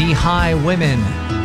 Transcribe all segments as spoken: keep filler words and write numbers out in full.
The High Women,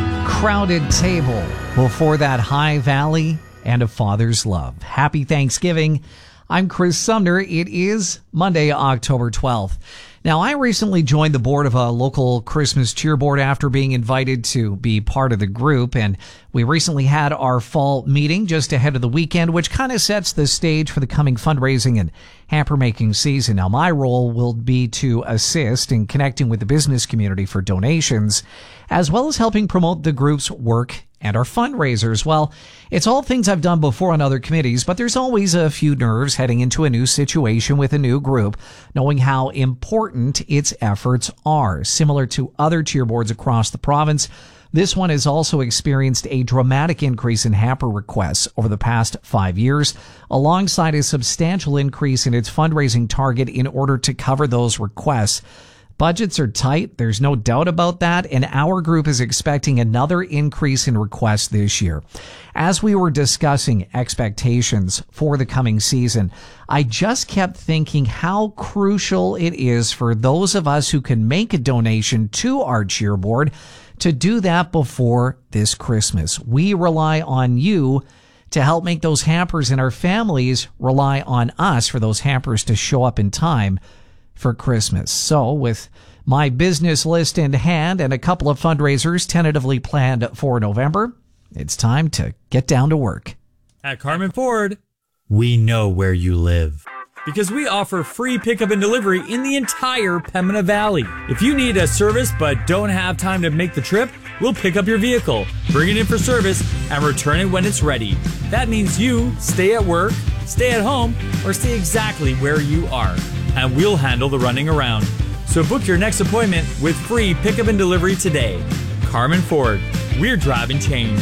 Crowded Table, before that High Valley and A Father's Love. Happy Thanksgiving. I'm Chris Sumner. It is Monday, October twelfth. Now, I recently joined the board of a local Christmas cheer board after being invited to be part of the group, and we recently had our fall meeting just ahead of the weekend, which kind of sets the stage for the coming fundraising and hamper-making season. Now, my role will be to assist in connecting with the business community for donations, as well as helping promote the group's work and our fundraisers. Well, it's all things I've done before on other committees, but there's always a few nerves heading into a new situation with a new group, knowing how important its efforts are. Similar to other cheer boards across the province, this one has also experienced a dramatic increase in hamper requests over the past five years, alongside a substantial increase in its fundraising target in order to cover those requests. Budgets are tight, there's no doubt about that, and our group is expecting another increase in requests this year. As we were discussing expectations for the coming season, I just kept thinking how crucial it is for those of us who can make a donation to our cheer board to do that before this Christmas. We rely on you to help make those hampers, and our families rely on us for those hampers to show up in time for Christmas. So with my business list in hand and a couple of fundraisers tentatively planned for November, it's time to get down to work. At Carmen Ford, we know where you live, because we offer free pickup and delivery in the entire Pembina Valley. If you need a service but don't have time to make the trip, we'll pick up your vehicle, bring it in for service, and return it when it's ready. That means you stay at work, stay at home, or stay exactly where you are, and we'll handle the running around. So book your next appointment with free pickup and delivery today. Carmen Ford, we're driving change.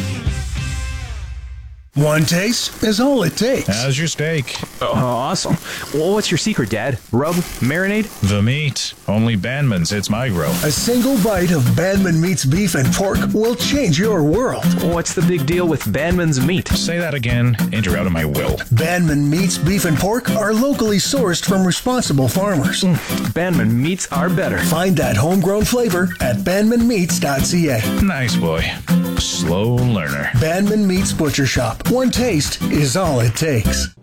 One taste is all it takes. How's your steak? Oh, awesome. Well, what's your secret, Dad? Rub? Marinade? The meat. Only Bandman's hits my grill. A single bite of Bandman Meat's beef and pork will change your world. What's the big deal with Bandman's meat? Say that again, and you're out of my will. Bandman Meat's beef and pork are locally sourced from responsible farmers. Mm, Bandman Meats are better. Find that homegrown flavor at bandman meats dot c a. Nice boy. Slow learner. Bandman Meats Butcher Shop. One taste is all it takes.